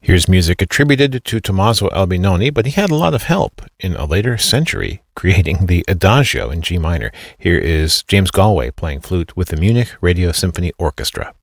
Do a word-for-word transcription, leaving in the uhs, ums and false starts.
Here's music attributed to Tommaso Albinoni, but he had a lot of help in a later century creating the Adagio in G minor. Here is James Galway playing flute with the Munich Radio Symphony Orchestra.